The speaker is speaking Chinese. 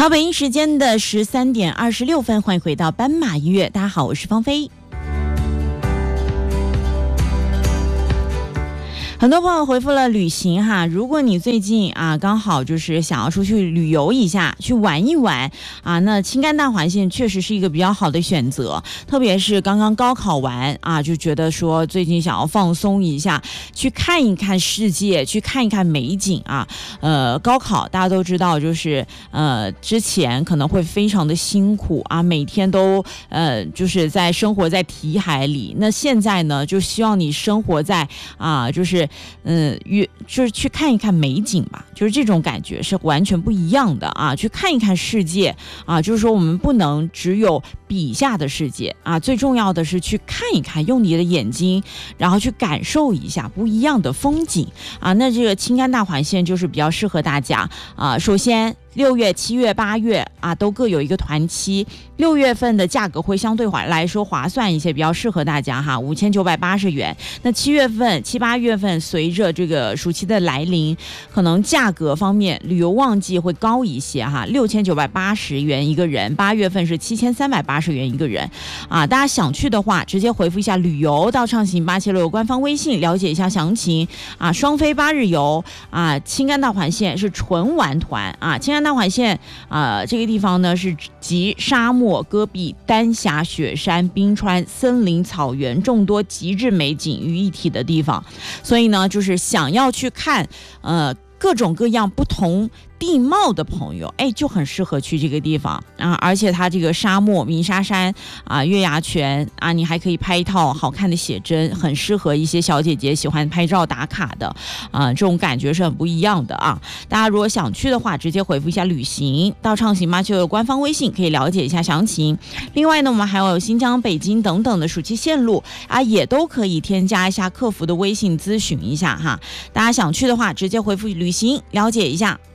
好，北京时间的13:26，欢迎回到斑马音乐。大家好，我是芳菲。很多朋友回复了旅行哈，如果你最近刚好就是想要出去旅游一下，去玩一玩那青甘大环线确实是一个比较好的选择，特别是刚刚高考完就觉得说最近想要放松一下，去看一看世界，去看一看美景高考大家都知道，就是之前可能会非常的辛苦每天都就是在生活在题海里，那现在呢就希望你生活在就是去看一看美景吧，就是这种感觉是完全不一样的去看一看世界就是说我们不能只有笔下的世界最重要的是去看一看，用你的眼睛，然后去感受一下不一样的风景那这个青甘大环线就是比较适合大家首先6月、7月、8月都各有一个团期，6月份的价格会相对来说划算一些，比较适合大家5980元。那7月份、7、8月份随着这个暑期的来临，可能价格方面旅游旺季会高一些6980元一个人，8月份是7380元一个人大家想去的话，直接回复一下旅游到畅行876官方微信了解一下详情双飞8日游青甘大环线是纯玩团青甘大环线这个地方呢是集沙漠、戈壁、丹霞、雪山、冰川、森林、草原众多极致美景于一体的地方，所以呢就是想要去看各种各样不同地貌的朋友就很适合去这个地方而且它这个沙漠、鸣沙山月牙泉你还可以拍一套好看的写真，很适合一些小姐姐喜欢拍照打卡的这种感觉是很不一样的大家如果想去的话，直接回复一下旅行到畅行吧，就有官方微信可以了解一下详情。另外呢，我们还有新疆、北京等等的暑期线路也都可以添加一下客服的微信咨询一下大家想去的话，直接回复旅行了解一下。